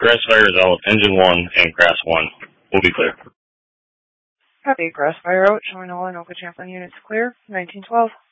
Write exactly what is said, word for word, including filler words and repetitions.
Grass fire is out. Engine one and grass one will be clear. Copy. Grass fire out. Showing all Anoka Champlain units clear. nineteen twelve.